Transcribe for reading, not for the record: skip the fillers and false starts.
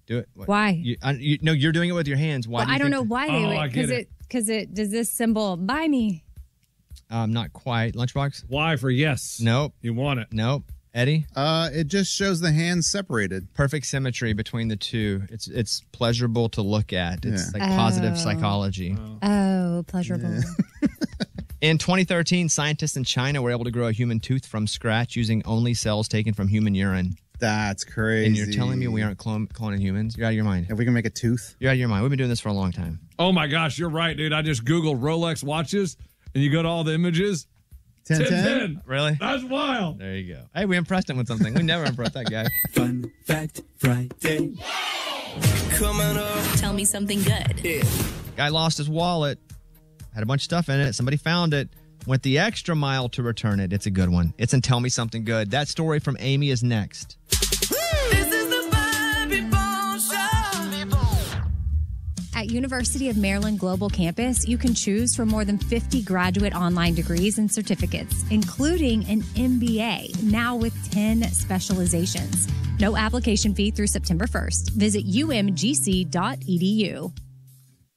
Do it. Why? No, you're doing it with your hands. Why? Well, I don't know why they would. Because it does this symbol buy me. Not quite. Lunchbox? Y for yes. Nope. You want it. Nope. Eddie? It just shows the hands separated. Perfect symmetry between the two. It's pleasurable to look at. It's like positive psychology. Oh, pleasurable. Yeah. In 2013, scientists in China were able to grow a human tooth from scratch using only cells taken from human urine. That's crazy. And you're telling me we aren't cloning humans? You're out of your mind. If we can make a tooth? You're out of your mind. We've been doing this for a long time. Oh, my gosh. You're right, dude. I just Googled Rolex watches, and you go to all the images. 10-10. Really? That's wild. There you go. Hey, we impressed him with something. We never impressed that guy. Fun Fact Friday. Coming up. Tell me something good. Yeah. Guy lost his wallet. Had a bunch of stuff in it. Somebody found it. Went the extra mile to return it. It's a good one. It's in Tell Me Something Good. That story from Amy is next. At University of Maryland Global Campus, you can choose from more than 50 graduate online degrees and certificates, including an MBA, now with 10 specializations. No application fee through September 1st. Visit umgc.edu.